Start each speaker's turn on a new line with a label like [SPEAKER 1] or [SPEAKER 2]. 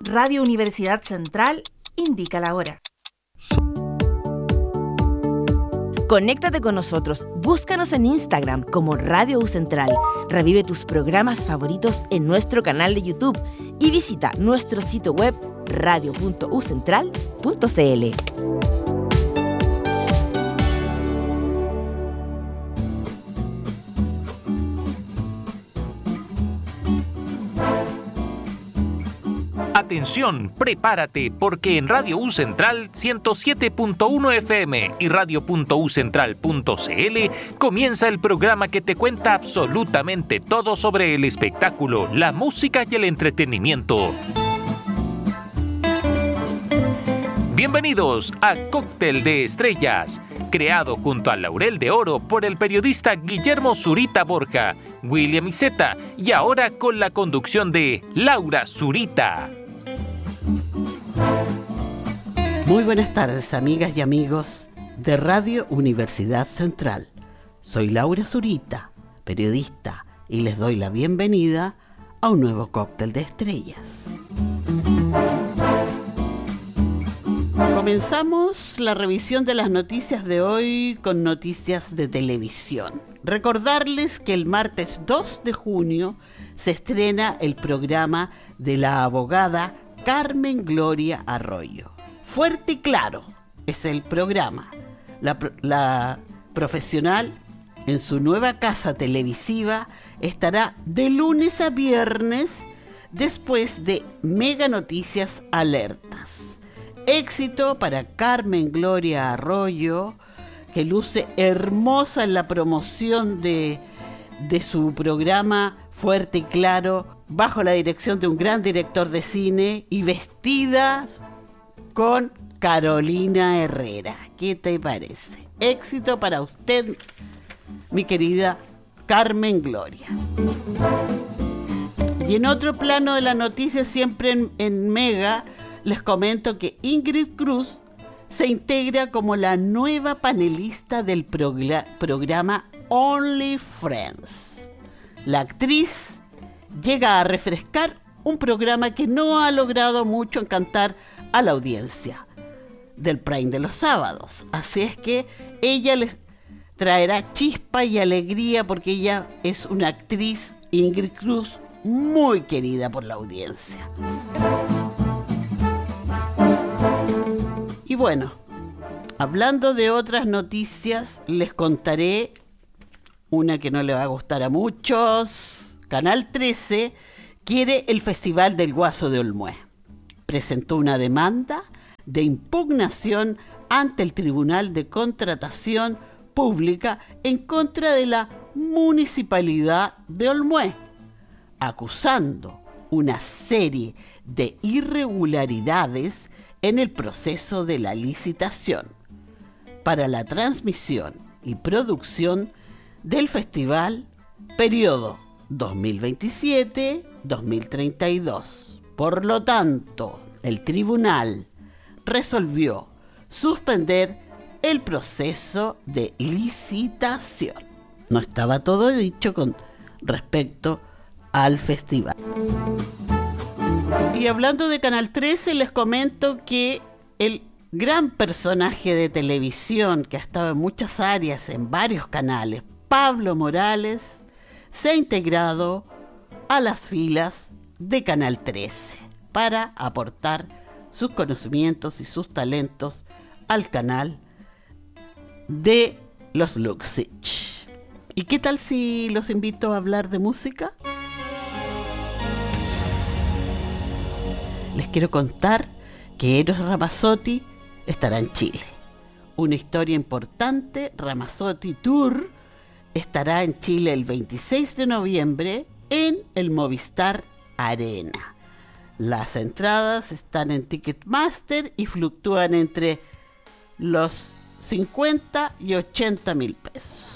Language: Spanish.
[SPEAKER 1] Radio Universidad Central indica la hora.
[SPEAKER 2] Conéctate con nosotros, búscanos en Instagram como Radio U Central, revive tus programas favoritos en nuestro canal de YouTube y visita nuestro sitio web radio.ucentral.cl.
[SPEAKER 3] Atención, prepárate, porque en Radio U Central 107.1 FM y radio.ucentral.cl comienza el programa que te cuenta absolutamente todo sobre el espectáculo, la música y el entretenimiento. Bienvenidos a Cóctel de Estrellas, creado junto a Laurel de Oro por el periodista Guillermo Zurita Borja, William Iseta y ahora con la conducción de Laura Zurita.
[SPEAKER 4] Muy buenas tardes, amigas y amigos de Radio Universidad Central. Soy Laura Zurita, periodista, y les doy la bienvenida a un nuevo Cóctel de Estrellas. Comenzamos la revisión de las noticias de hoy con noticias de televisión. Recordarles que el martes 2 de junio se estrena el programa de la abogada Carmen Gloria Arroyo. Fuerte y Claro es el programa. La profesional en su nueva casa televisiva estará de lunes a viernes después de Mega Noticias Alertas. Éxito para Carmen Gloria Arroyo, que luce hermosa en la promoción de su programa Fuerte y Claro, bajo la dirección de un gran director de cine y vestida con Carolina Herrera. ¿Qué te parece? Éxito para usted, mi querida Carmen Gloria. Y en otro plano de la noticia, siempre en Mega, les comento que Ingrid Cruz se integra como la nueva panelista del programa Only Friends. La actriz llega a refrescar un programa que no ha logrado mucho encantar a la audiencia del Prime de los sábados. Así es que ella les traerá chispa y alegría porque ella es una actriz, Ingrid Cruz, muy querida por la audiencia. Y bueno, hablando de otras noticias, les contaré una que no le va a gustar a muchos. Canal 13 quiere el Festival del Guaso de Olmué. Presentó una demanda de impugnación ante el Tribunal de Contratación Pública en contra de la Municipalidad de Olmué, acusando una serie de irregularidades en el proceso de la licitación para la transmisión y producción del festival periodo 2027-2032. Por lo tanto, el tribunal resolvió suspender el proceso de licitación. No estaba todo dicho con respecto al festival. Y hablando de Canal 13, les comento que el gran personaje de televisión que ha estado en muchas áreas, en varios canales, Pablo Morales, se ha integrado a las filas de Canal 13 para aportar sus conocimientos y sus talentos al canal de los Luxich. ¿Y qué tal si los invito a hablar de música? Les quiero contar que Eros Ramazzotti estará en Chile. Una historia importante, Ramazzotti Tour, estará en Chile el 26 de noviembre en el Movistar Arena. Las entradas están en Ticketmaster y fluctúan entre los 50 y 80 mil pesos.